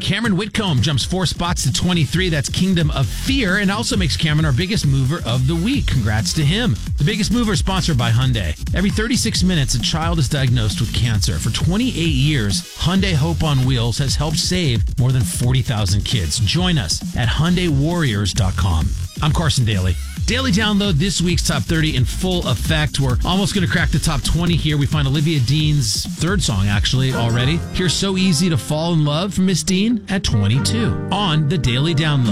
Cameron Whitcomb jumps 4 spots to 23. That's Kingdom of Fear, and also makes Cameron our biggest mover of the week. Congrats to him. The Biggest Mover is sponsored by Hyundai. Every 36 minutes, a child is diagnosed with cancer. For 28 years, Hyundai Hope on Wheels has helped save more than 40,000 kids. Join us at HyundaiWarriors.com. I'm Carson Daly. Daily Download, this week's Top 30 in full effect. We're almost going to crack the top 20 here. We find Olivia Dean's third song, actually, already. Here's So Easy to Fall in Love from Miss Dean at 22 on the Daily Download.